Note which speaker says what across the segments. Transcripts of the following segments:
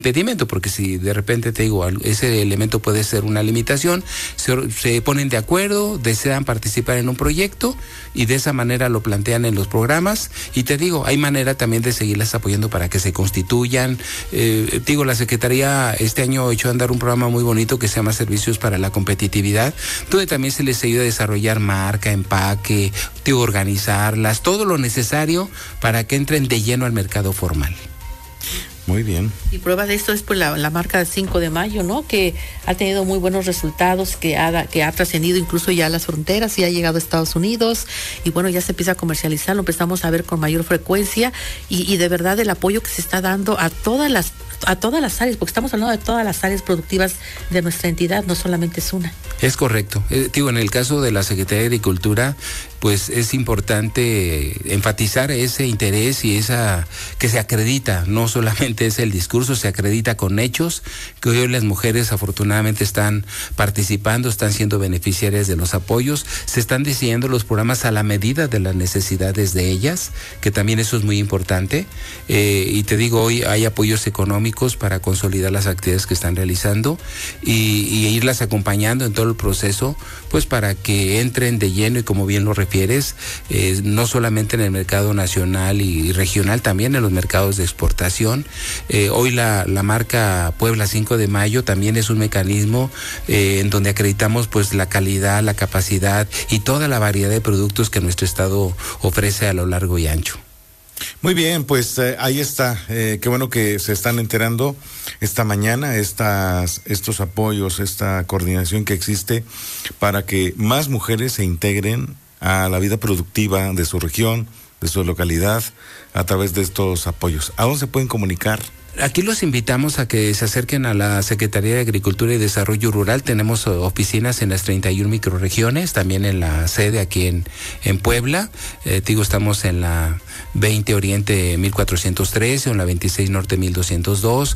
Speaker 1: impedimento, porque si de repente te digo, ese elemento puede ser una limitación, se ponen de acuerdo, desean participar en un proyecto y de esa manera lo plantean en los programas, y te digo, hay manera también de seguirlas apoyando para que se constituyan. La Secretaría este año ha hecho andar un programa muy bonito que se llama Servicios para la Competitividad, donde también se les ayuda a desarrollar marca, empaque, organizarlas, todo lo necesario para que entren de lleno al mercado formal.
Speaker 2: Muy bien.
Speaker 3: Y prueba de esto es pues la marca 5 de mayo, ¿no? Que ha tenido muy buenos resultados, que ha trascendido incluso ya las fronteras y ha llegado a Estados Unidos, y bueno, ya se empieza a comercializar, lo empezamos a ver con mayor frecuencia, y de verdad el apoyo que se está dando a todas las áreas, porque estamos hablando de todas las áreas productivas de nuestra entidad, no solamente es una. Es correcto.
Speaker 1: En el caso de la Secretaría de Agricultura, pues es importante enfatizar ese interés y esa que se acredita, no solamente es el discurso, se acredita con hechos, que hoy las mujeres afortunadamente están participando, están siendo beneficiarias de los apoyos, se están diseñando los programas a la medida de las necesidades de ellas, que también eso es muy importante, y te digo, hoy hay apoyos económicos para consolidar las actividades que están realizando y irlas acompañando en todo el proceso, pues para que entren de lleno, y como bien lo refieres, no solamente en el mercado nacional y regional, también en los mercados de exportación. Hoy la marca Puebla 5 de Mayo también es un mecanismo en donde acreditamos pues la calidad, la capacidad y toda la variedad de productos que nuestro estado ofrece a lo largo y ancho.
Speaker 2: Muy bien, pues ahí está. Qué bueno que se están enterando esta mañana estos apoyos, esta coordinación que existe para que más mujeres se integren a la vida productiva de su región, de su localidad, a través de estos apoyos. ¿A dónde se pueden comunicar?
Speaker 1: Aquí los invitamos a que se acerquen a la Secretaría de Agricultura y Desarrollo Rural. Tenemos oficinas en las 31 microrregiones, también en la sede aquí en Puebla. Estamos en la 20 Oriente 1413 o en la 26 Norte 1202.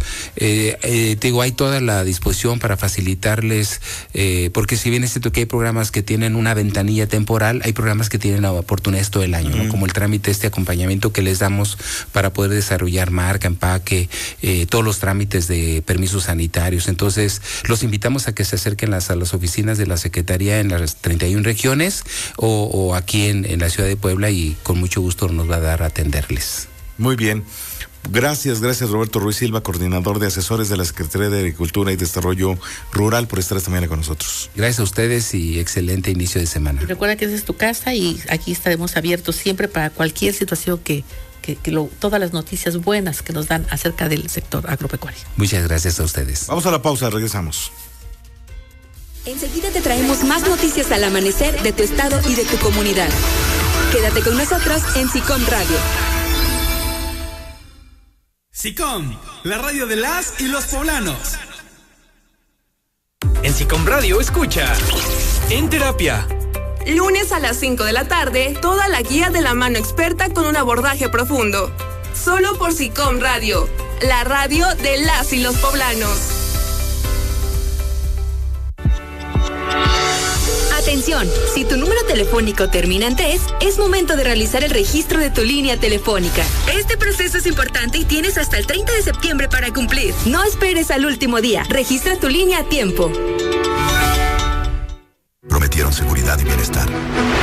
Speaker 1: Hay toda la disposición para facilitarles, porque si bien es cierto que hay programas que tienen una ventanilla temporal, hay programas que tienen oportunidades todo el año, ¿no? Como el trámite, acompañamiento que les damos para poder desarrollar marca, empaque, todos los trámites de permisos sanitarios. Entonces, los invitamos a que se acerquen a las oficinas de la Secretaría en las 31 regiones o aquí en la ciudad de Puebla, y con mucho gusto nos va a dar a atenderles.
Speaker 2: Muy bien. Gracias Roberto Ruiz Silva, coordinador de asesores de la Secretaría de Agricultura y Desarrollo Rural, por estar esta mañana con nosotros.
Speaker 1: Gracias a ustedes y excelente inicio de semana.
Speaker 3: Y recuerda que esa es tu casa y aquí estaremos abiertos siempre para cualquier situación todas las noticias buenas que nos dan acerca del sector agropecuario.
Speaker 1: Muchas gracias a ustedes.
Speaker 2: Vamos a la pausa, regresamos.
Speaker 4: Enseguida te traemos más noticias al amanecer de tu estado y de tu comunidad. Quédate con nosotros en SICOM Radio.
Speaker 5: SICOM, la radio de las y los poblanos. En SICOM Radio escucha En Terapia.
Speaker 6: Lunes a las 5 de la tarde, toda la guía de la mano experta con un abordaje profundo. Solo por SICOM Radio, la radio de las y los poblanos.
Speaker 4: Atención, si tu número telefónico termina en 3, es momento de realizar el registro de tu línea telefónica. Este proceso es importante y tienes hasta el 30 de septiembre para cumplir. No esperes al último día, registra tu línea a tiempo.
Speaker 7: Prometieron seguridad y bienestar.